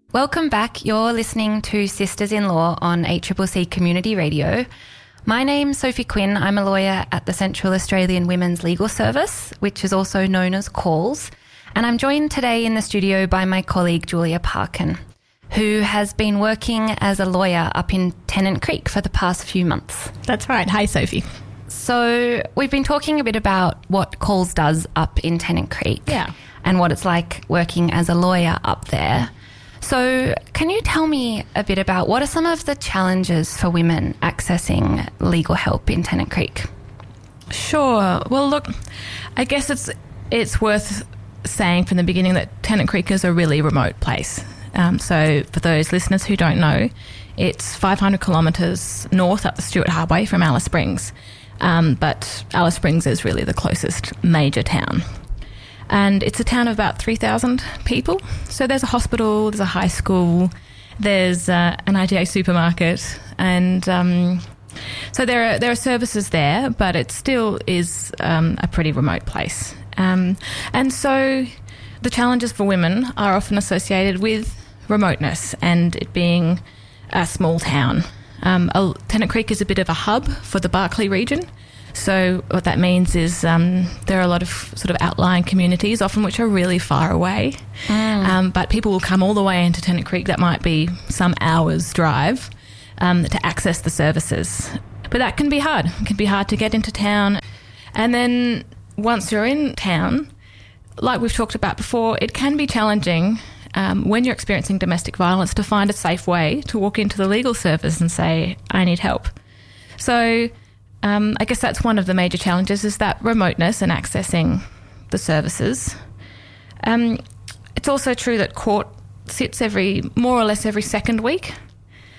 Welcome back. You're listening to Sisters-in-Law on ACCC Community Radio. My name's Sophie Quinn. I'm a lawyer at the Central Australian Women's Legal Service, which is also known as CALLS. And I'm joined today in the studio by my colleague Julia Parkin, who has been working as a lawyer up in Tennant Creek for the past few months. That's right. Hi, Sophie. So we've been talking a bit about what CALLS does up in Tennant Creek and what it's like working as a lawyer up there. So can you tell me a bit about what are some of the challenges for women accessing legal help in Tennant Creek? Sure. Well, look, I guess it's worth saying from the beginning that Tennant Creek is a really remote place. So for those listeners who don't know, it's 500 kilometres north up the Stuart Highway from Alice Springs. But Alice Springs is really the closest major town. And it's a town of about 3,000 people. So there's a hospital, there's a high school, there's an IGA supermarket, and so there are services there, but it still is a pretty remote place. And so the challenges for women are often associated with remoteness and it being a small town. Tennant Creek is a bit of a hub for the Barkly region. So what that means is there are a lot of sort of outlying communities, often which are really far away. But people will come all the way into Tennant Creek, that might be some hours' drive, to access the services. But that can be hard. It can be hard to get into town. And then once you're in town, like we've talked about before, it can be challenging when you're experiencing domestic violence to find a safe way to walk into the legal service and say, I need help. So I guess that's one of the major challenges, is that remoteness and accessing the services. It's also true that court sits more or less every second week.